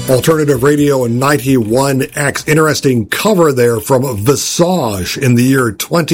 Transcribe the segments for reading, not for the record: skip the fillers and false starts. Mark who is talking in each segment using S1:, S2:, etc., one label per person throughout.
S1: Alternative Radio 91X. Interesting cover there from Visage in the year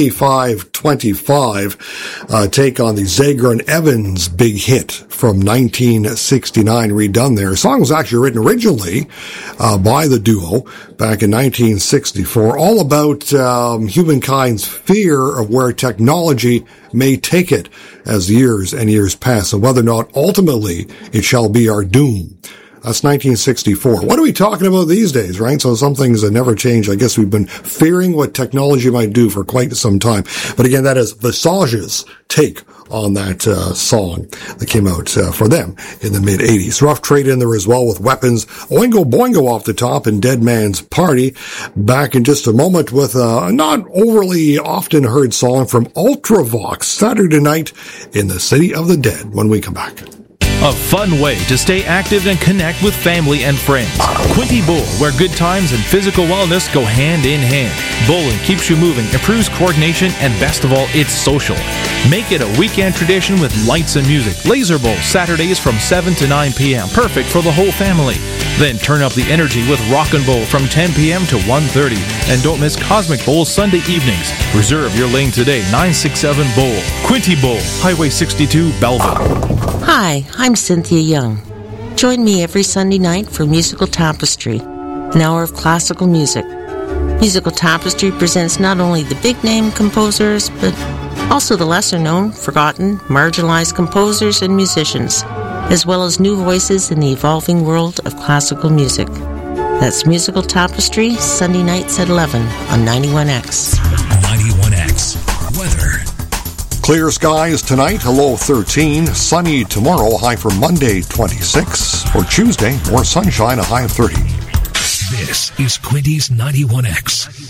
S1: 2525. Take on the Zager and Evans big hit from 1969, redone there. The song was actually written originally by the duo back in 1964, all about humankind's fear of where technology may take it as years and years pass, and whether or not ultimately it shall be our doom. That's 1964. What are we talking about these days, right? So some things that never change. I guess we've been fearing what technology might do for quite some time. But again, that is Visage's take on that song that came out for them in the mid-'80s. Rough Trade in there as well with Weapons. Oingo Boingo off the top and Dead Man's Party. Back in just a moment with a not overly often heard song from Ultravox, Saturday Night in the City of the Dead, when we come back.
S2: A fun way to stay active and connect with family and friends. Quinty Bowl, where good times and physical wellness go hand in hand. Bowling keeps you moving, improves coordination, and best of all, it's social. Make it a weekend tradition with lights and music. Laser Bowl, Saturdays from 7 to 9 p.m. Perfect for the whole family. Then turn up the energy with Rockin' Bowl from 10 p.m. to 1:30. And don't miss Cosmic Bowl Sunday evenings. Reserve your lane today, 967 Bowl. Quinty Bowl, Highway 62, Belleville.
S3: Hi, I'm Cynthia Young. Join me every Sunday night for Musical Tapestry, an hour of classical music. Musical Tapestry presents not only the big-name composers, but also the lesser-known, forgotten, marginalized composers and musicians, as well as new voices in the evolving world of classical music. That's Musical Tapestry, Sunday nights at 11 on 91X.
S4: 91X. Weather.
S1: Clear skies tonight, a low 13. Sunny tomorrow, high for Monday 26. For Tuesday, more sunshine, a high of 30.
S4: This is Quinty's 91X.